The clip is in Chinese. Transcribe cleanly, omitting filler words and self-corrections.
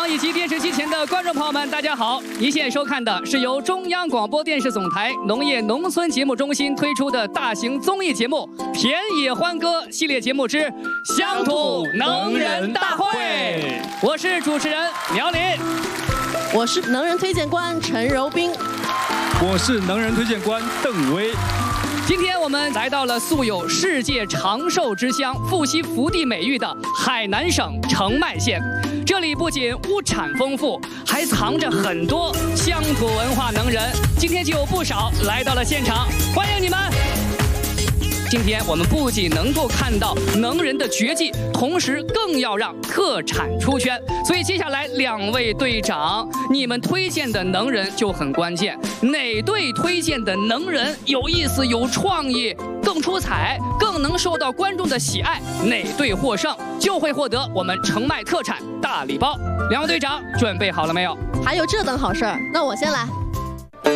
网以及电视机前的观众朋友们，大家好！您现在收看的是由中央广播电视总台农业农村节目中心推出的大型综艺节目《田野欢歌》系列节目之乡土能人大会。我是主持人苗林， 我是能人推荐官陈柔斌， 我是能人推荐官邓威。 今天我们来到了素有世界长寿之乡、富硒福地美誉的海南省澄迈县。这里不仅物产丰富，还藏着很多乡土文化能人。今天就有不少来到了现场，欢迎你们！今天我们不仅能够看到能人的绝技，同时更要让特产出圈。所以接下来2位队长，你们推荐的能人就很关键。哪队推荐的能人有意思、有创意、更出彩、更能受到观众的喜爱，哪队获胜就会获得我们澄迈特产大礼包。2位队长准备好了没有？ 还有这等好事儿，那我先来。